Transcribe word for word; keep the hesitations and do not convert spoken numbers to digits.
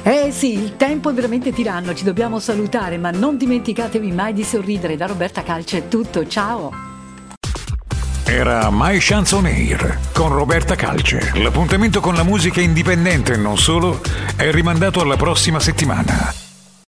Eh sì, il tempo è veramente tiranno, ci dobbiamo salutare, ma non dimenticatevi mai di sorridere. Da Roberta Calce è tutto, ciao! Era My Chance on Air con Roberta Calce. L'appuntamento con la musica indipendente e non solo è rimandato alla prossima settimana.